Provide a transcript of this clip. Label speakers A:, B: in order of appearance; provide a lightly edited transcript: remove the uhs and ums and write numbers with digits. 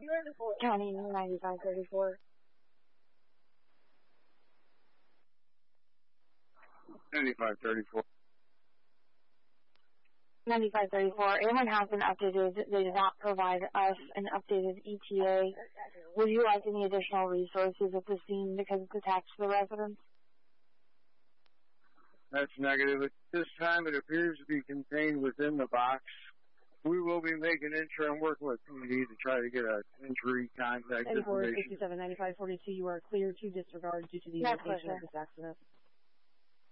A: County 9534.
B: 9534.
A: 9534. Airman has been updated. They did not provide us an updated ETA. Would you like any additional resources at the scene because it's attached to the residence?
B: That's negative. At this time, it appears to be contained within the box. We will be making interim work with PD to try to get an injury contact information.
C: 9467 9542, you are clear to disregard due to the location of this accident.